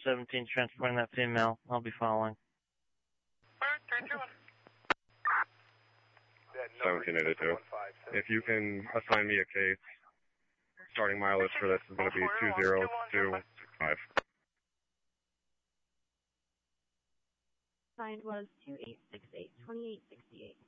17 transporting that female. I'll be following. 1782. If you can assign me a case, starting mileage for this is going to be 20265. Signed was 2868, 2868.